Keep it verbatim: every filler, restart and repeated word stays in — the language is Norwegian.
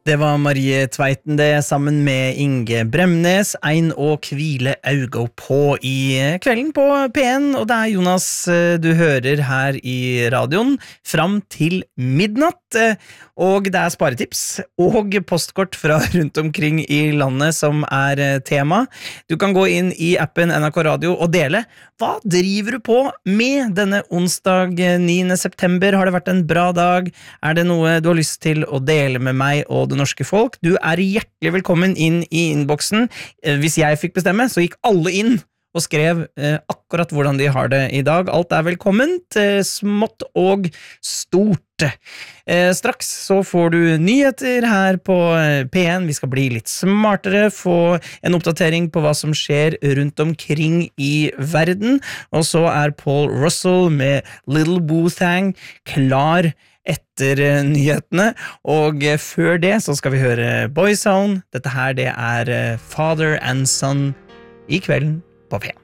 Det var Marie Tveiten det, sammen med Inge Bremnes, Ein og hvile augo på i kvelden på P en, og det er Jonas du hører her i radioen, fram til midnatt, og det er sparetips og postkort fra rundt omkring i landet som er tema. Du kan gå inn i appen N R K Radio og dele. Hva driver du på med denne onsdag niende september? Har det vært en bra dag? Er det noe du har lyst til å dele med meg og det norske folk? Du er hjertelig velkommen inn i innboksen. Hvis jeg fikk bestemme, så gikk alle inn og skrev eh, akkurat hvordan de har det i dag. Alt er velkomment, eh, smått og stort. Eh, straks så får du nyheter her på P en. Vi skal bli litt smartere, få en oppdatering på hva som skjer rundt omkring i verden. Og så er Paul Russell med Little Wu-Tang klar etter nyhetene, og før det så skal vi høre Boyzone. Dette her det er Father and Son i kvelden på P en.